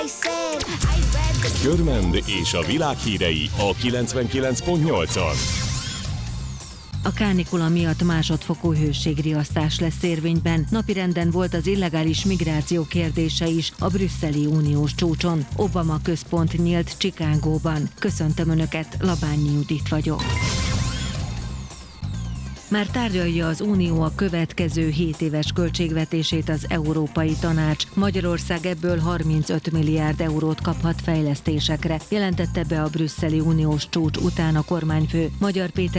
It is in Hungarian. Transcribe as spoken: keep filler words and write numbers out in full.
Körmend és a világ hírei a kilencvenkilenc pont nyolcon. A kánikula miatt másodfokú hőségriasztás lesz érvényben. Napirenden volt az illegális migráció kérdése is a brüsszeli uniós csúcson. Obama központ nyílt Chicagóban. Köszöntöm Önöket, Labányi Judit vagyok. Már tárgyalja az Unió a következő hét éves költségvetését az Európai Tanács. Magyarország ebből harmincöt milliárd eurót kaphat fejlesztésekre, jelentette be a brüsszeli uniós csúcs után a kormányfő. Magyar Péter